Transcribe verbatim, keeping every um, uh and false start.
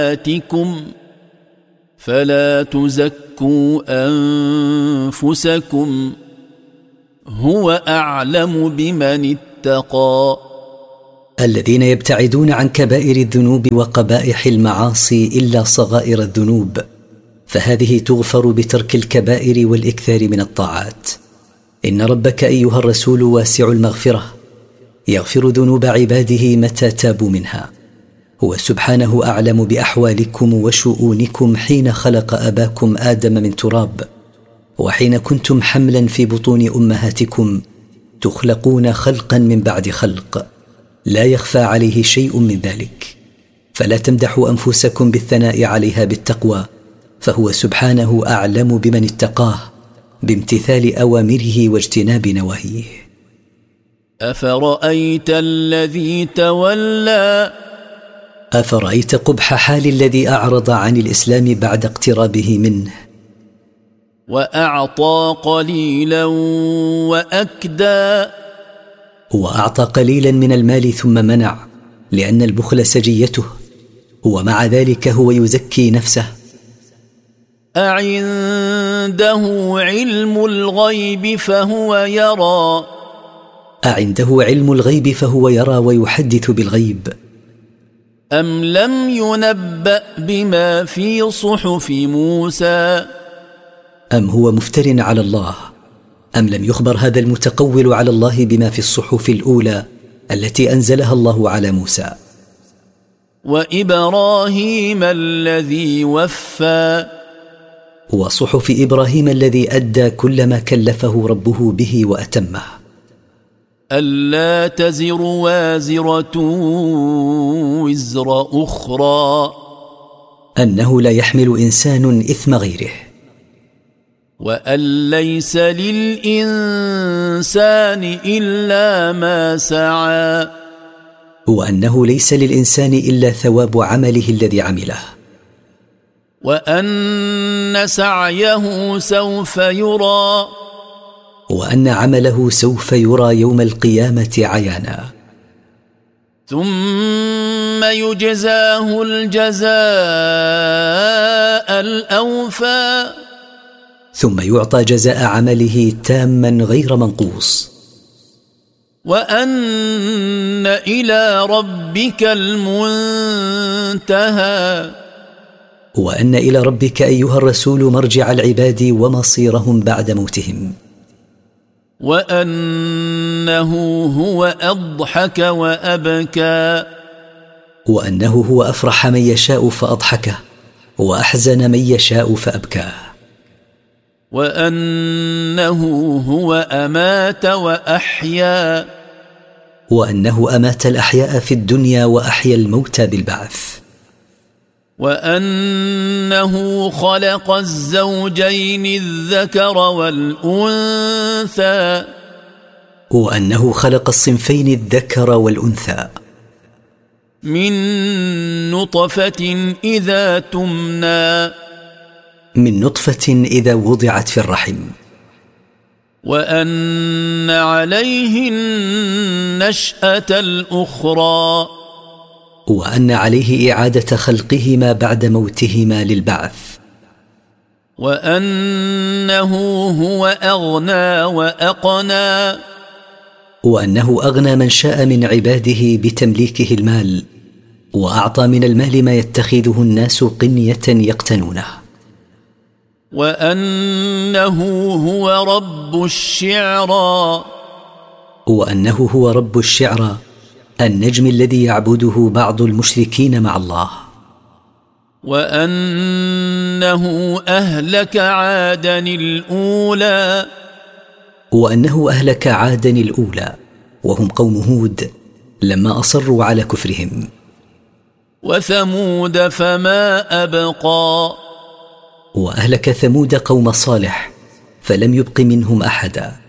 آتكم فلا تزكوا أنفسكم هو أعلم بمن اتقى. الذين يبتعدون عن كبائر الذنوب وقبائح المعاصي إلا صغائر الذنوب، فهذه تغفر بترك الكبائر والإكثار من الطاعات. إن ربك أيها الرسول واسع المغفرة، يغفر ذنوب عباده متى تابوا منها. هو سبحانه أعلم بأحوالكم وشؤونكم حين خلق أباكم آدم من تراب، وحين كنتم حملا في بطون أمهاتكم تخلقون خلقا من بعد خلق، لا يخفى عليه شيء من ذلك. فلا تمدحوا أنفسكم بالثناء عليها بالتقوى، فهو سبحانه أعلم بمن اتقاه بامتثال أوامره واجتناب نواهيه. أفرأيت الذي تولى أفرأيت قبح حال الذي أعرض عن الإسلام بعد اقترابه منه، وأعطى قليلا وأكدى وأعطى قليلا من المال ثم منع، لأن البخل سجيته، ومع ذلك هو يزكي نفسه. أعنده علم الغيب فهو يرى أعنده علم الغيب فهو يرى ويحدث بالغيب. أم لم ينبأ بما في صحف موسى أم هو مفتر على الله؟ أم لم يخبر هذا المتقول على الله بما في الصحف الأولى التي أنزلها الله على موسى؟ وإبراهيم الذي وفى وصحف إبراهيم الذي أدى كل ما كلفه ربه به وأتمه. ألا تزر وازرة وزر أخرى أنه لا يحمل إنسان إثم غيره، وأن ليس للإنسان إلا ما سعى، وأنه ليس للإنسان إلا ثواب عمله الذي عمله، وأن سعيه سوف يرى، وأن عمله سوف يرى يوم القيامة عيانا، ثم يجزاه الجزاء الأوفى، ثم يعطى جزاء عمله تاما غير منقوص. وأن إلى ربك المنتهى، وأن إلى ربك أيها الرسول مرجع العباد ومصيرهم بعد موتهم. وأنه هو أضحك وأبكى، وأنه هو أفرح من يشاء فأضحكه، وأحزن من يشاء فأبكاه. وأنه هو أمات وأحيا، وأنه أمات الأحياء في الدنيا وأحيا الموتى بالبعث. وأنه خلق الزوجين الذكر والأنثى، وأنه خلق الصنفين الذكر والأنثى من نطفة إذا تمنى، من نطفة إذا وضعت في الرحم. وأن عليه النشأة الأخرى، وأن عليه إعادة خلقهما بعد موتهما للبعث. وأنه هو أغنى وأقنى، وأنه أغنى من شاء من عباده بتمليكه المال، وأعطى من المال ما يتخذه الناس قنية يقتنونه. وأنه هو رب الشعرى، وأنه هو رب الشعرى، النجم الذي يعبده بعض المشركين مع الله. وأنه أهلك عادا الأولى، وأنه أهلك عادا الأولى وهم قوم هود لما أصروا على كفرهم. وثمود فما أبقى، وأهلك ثمود قوم صالح فلم يبق منهم أحدا.